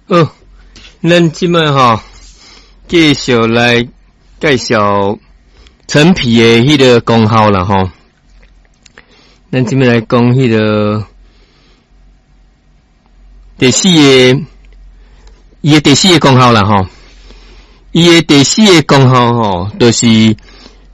哦，咱即摆继续来介绍陈皮的迄个功效啦吼。咱即摆来讲迄个第四个功效啦吼。伊的第四个功效就是